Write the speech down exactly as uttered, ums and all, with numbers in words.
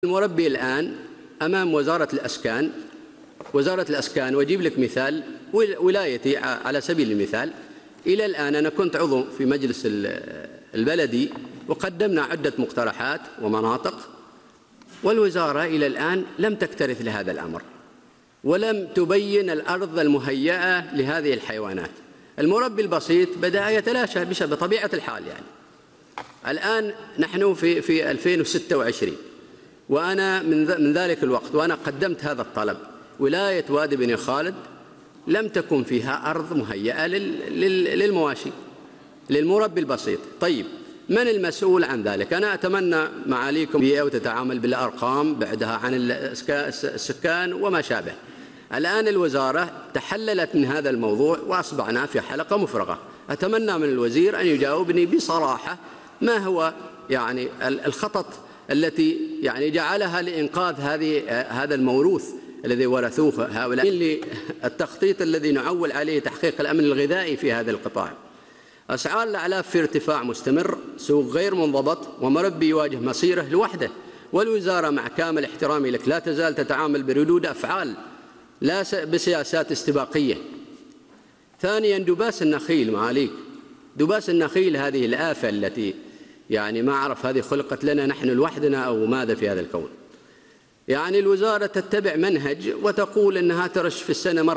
المربي الآن أمام وزارة الأسكان وزارة الأسكان وأجيب لك مثال ولايتي على سبيل المثال. إلى الآن أنا كنت عضو في مجلس البلدي وقدمنا عدة مقترحات ومناطق، والوزارة إلى الآن لم تكترث لهذا الأمر ولم تبين الأرض المهيئة لهذه الحيوانات. المربي البسيط بدأ يتلاشى بطبيعة الحال. يعني الآن نحن في في ألفين وستة وعشرين، وأنا من ذلك الوقت وأنا قدمت هذا الطلب. ولاية وادي بني خالد لم تكن فيها أرض مهيئة للمواشي للمربي البسيط. طيب، من المسؤول عن ذلك؟ أنا أتمنى معاليكم بيئة وتتعامل بالأرقام بعدها عن السكان وما شابه. الآن الوزارة تحللت من هذا الموضوع وأصبحنا في حلقة مفرغة. أتمنى من الوزير أن يجاوبني بصراحة ما هو يعني الخطط التي يعني جعلها لإنقاذ هذه هذا الموروث الذي ورثوه هؤلاء، التخطيط الذي نعول عليه تحقيق الأمن الغذائي في هذا القطاع. أسعار الأعلاف في ارتفاع مستمر، سوق غير منضبط، ومربي يواجه مصيره لوحده، والوزارة مع كامل احترامي لك لا تزال تتعامل بردود أفعال لا بسياسات استباقية. ثانيا، دباس النخيل. معاليك، دباس النخيل هذه الآفة التي يعني ما أعرف هذه خلقت لنا نحن لوحدنا أو ماذا في هذا الكون. يعني الوزارة تتبع منهج وتقول أنها ترش في السنة مرة